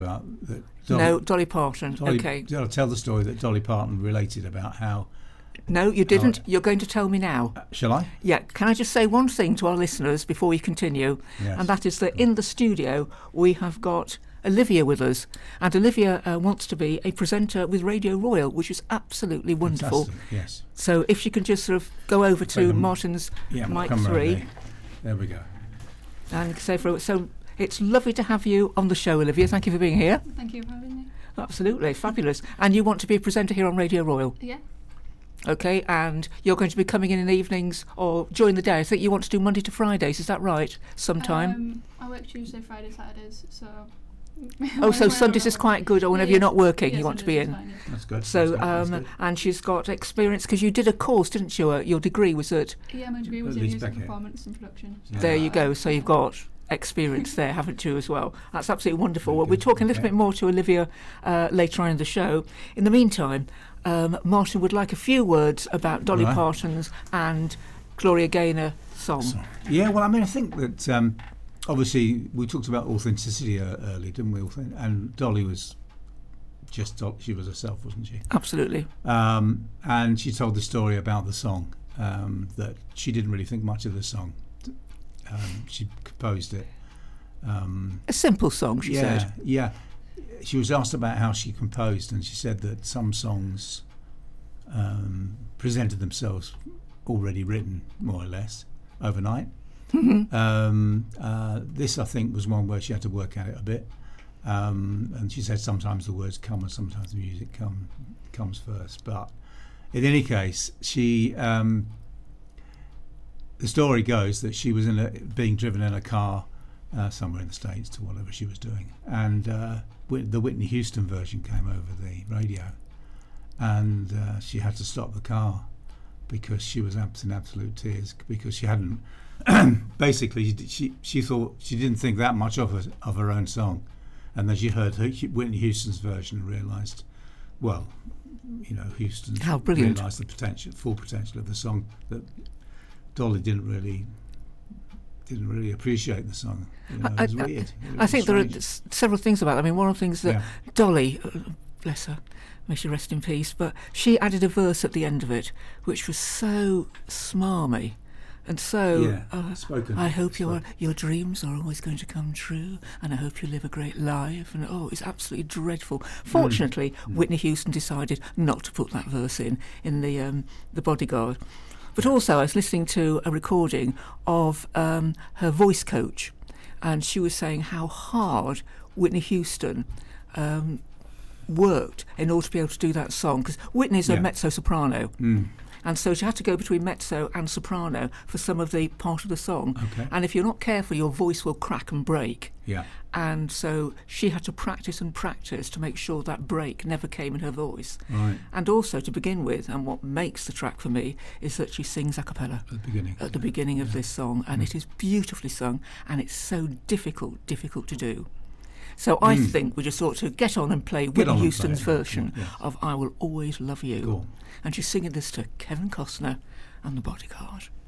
about that. No, Dolly Parton. Okay. I'll tell the story that Dolly Parton related about how. No, you didn't. You're going to tell me now. Shall I? Yeah. Can I just say one thing to our listeners before we continue? Yes. And that is that in the studio we have got Olivia with us, and Olivia wants to be a presenter with Radio Royal, which is absolutely wonderful. Fantastic, yes. So if she can just sort of go over to Martin's mic 3. There we go. And say so it's lovely to have you on the show, Olivia. Thank you for being here. Thank you for having me. Absolutely, fabulous. And you want to be a presenter here on Radio Royal? Yeah. Okay, and you're going to be coming in the evenings or during the day. I think you want to do Monday to Fridays, is that right? Sometime? I work Tuesday, Friday, Saturdays, so... So Sundays is quite good, or whenever you're not working, you want to be in. Fine, yeah. That's good. So, That's good. and she's got experience, because you did a course, didn't you? Your degree was at... Yeah, my degree was in Leeds music Beckett. performance and production. So There you go, so you've got experience there, haven't you, as well? That's absolutely wonderful. Well, we're talking a little bit more to Olivia later on in the show. In the meantime, Martin would like a few words about Dolly Parton's and Gloria Gaynor song. Yeah, well, I mean, I think that obviously we talked about authenticity early, didn't we? And Dolly was she was herself, wasn't she? Absolutely. And she told the story about the song, that she didn't really think much of the song. She composed it. A simple song, she said. Yeah. She was asked about how she composed, and she said that some songs presented themselves already written, more or less, overnight. This, I think, was one where she had to work at it a bit. And she said sometimes the words come and sometimes the music comes first. But in any case, she... the story goes that she was being driven in a car somewhere in the States to whatever she was doing, and the Whitney Houston version came over the radio, and she had to stop the car because she was in absolute tears, because she hadn't basically she thought, she didn't think that much of her own song, and then she heard Whitney Houston's version and realised, well, you know, Houston realised the full potential of the song, that Dolly didn't really appreciate the song. You know, it was weird. I think there are several things about it. I mean, one of the things that Dolly, bless her, may she rest in peace, but she added a verse at the end of it which was so smarmy and so I hope your dreams are always going to come true, and I hope you live a great life, and it's absolutely dreadful. Fortunately, Whitney Houston decided not to put that verse in the Bodyguard. But also, I was listening to a recording of her voice coach, and she was saying how hard Whitney Houston worked in order to be able to do that song, because Whitney's a mezzo-soprano. And so she had to go between mezzo and soprano for some of the part of the song. Okay. And if you're not careful, your voice will crack and break. Yeah. And so she had to practice to make sure that break never came in her voice. Right. And also, to begin with, and what makes the track for me, is that she sings a cappella at the beginning of this song, and it is beautifully sung, and it's so difficult to do. So I think we just ought to get on and play Whitney Houston's version of I Will Always Love You. Cool. And she's singing this to Kevin Costner and the Bodyguard.